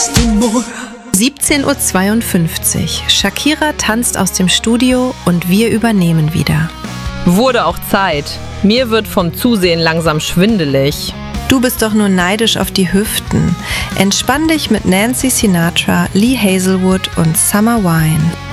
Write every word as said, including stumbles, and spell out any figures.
siebzehn Uhr zweiundfünfzig. Shakira tanzt aus dem Studio und wir übernehmen wieder. Wurde auch Zeit. Mir wird vom Zusehen langsam schwindelig. Du bist doch nur neidisch auf die Hüften. Entspann dich mit Nancy Sinatra, Lee Hazelwood und Summer Wine.